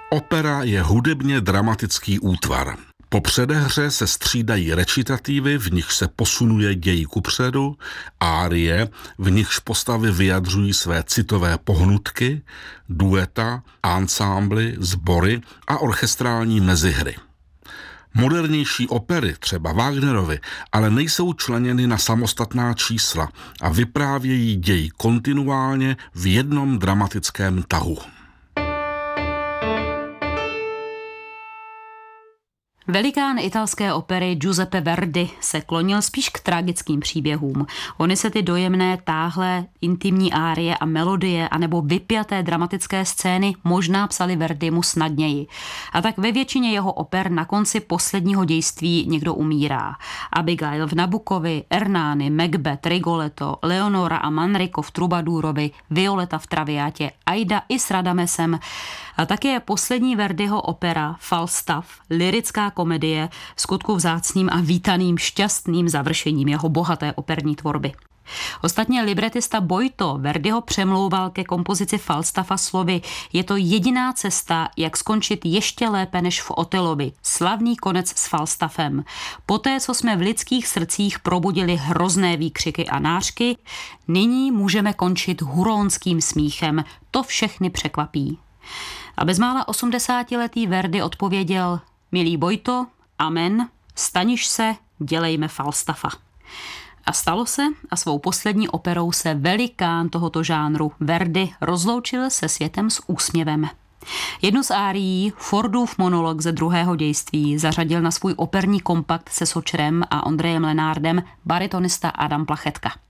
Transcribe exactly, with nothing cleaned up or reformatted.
Opera je hudebně dramatický útvar. Po předehře se střídají recitativy, v nichž se posunuje děj kupředu, árie, v nichž postavy vyjadřují své citové pohnutky, dueta, ansámbly, sbory a orchestrální mezihry. Modernější opery, třeba Wagnerovy, ale nejsou členěny na samostatná čísla a vyprávějí děj kontinuálně v jednom dramatickém tahu. Velikán italské opery Giuseppe Verdi se klonil spíš k tragickým příběhům. Ony se ty dojemné, táhlé, intimní árie a melodie anebo vypjaté dramatické scény možná psali Verdimu snadněji. A tak ve většině jeho oper na konci posledního dějství někdo umírá. Abigail v Nabukovi, Ernani, Macbeth, Rigoletto, Leonora a Manrico v Trubadurovi, Violeta v Traviátě, Aida i s Radamesem. A také poslední Verdiho opera Falstaff, lyrická komedie, skutku vzácným a vítaným šťastným završením jeho bohaté operní tvorby. Ostatně libretista Boito Verdiho přemlouval ke kompozici Falstaffa slovy: je to jediná cesta, jak skončit ještě lépe než v Otelovi. Slavný konec s Falstaffem. Poté, co jsme v lidských srdcích probudili hrozné výkřiky a nářky, nyní můžeme končit huronským smíchem. To všechny překvapí. A bezmála osmdesátiletý Verdi odpověděl: milý Boito, amen, staniš se, dělejme Falstaffa. A stalo se a svou poslední operou se velikán tohoto žánru Verdi rozloučil se světem s úsměvem. Jednu z árií, Fordův monolog ze druhého dějství, zařadil na svůj operní kompakt se Sočerem a Ondrejem Lenardem baritonista Adam Plachetka.